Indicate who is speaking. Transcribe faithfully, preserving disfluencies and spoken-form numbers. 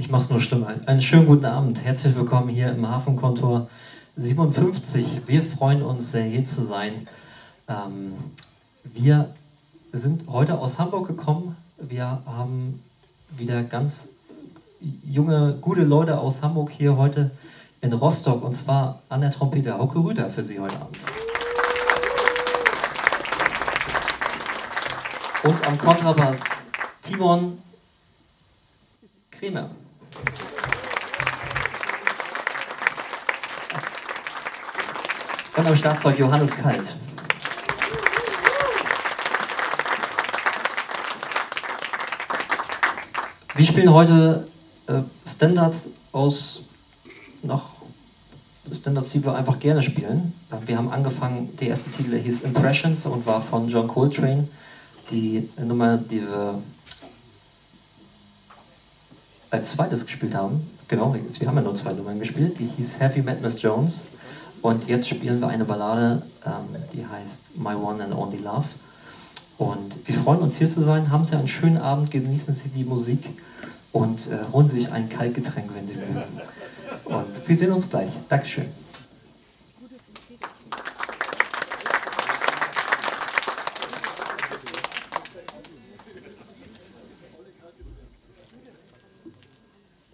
Speaker 1: mach's nur schlimmer. Einen schönen guten Abend. Herzlich willkommen hier im Hafenkontor siebenundfünfzig. Wir freuen uns sehr, hier zu sein. Ähm, wir sind heute aus Hamburg gekommen. Wir haben wieder ganz junge, gute Leute aus Hamburg hier heute in Rostock. Und zwar an der Trompete Hauke Rüther für Sie heute Abend. Und am Kontrabass Timon Kremer. Und am Schlagzeug Johannes Kalt. Wir spielen heute äh, Standards aus, noch Standards, die wir einfach gerne spielen. Äh, wir haben angefangen, der erste Titel hieß Impressions und war von John Coltrane. Die Nummer, die wir als zweites gespielt haben, genau, wir haben ja nur zwei Nummern gespielt, die hieß Have You Met Miss Jones? Und jetzt spielen wir eine Ballade, ähm, die heißt My One and Only Love. Und wir freuen uns hier zu sein, haben Sie einen schönen Abend, genießen Sie die Musik und äh, holen sich ein Kaltgetränk, wenn Sie mögen. Und wir sehen uns gleich. Dankeschön.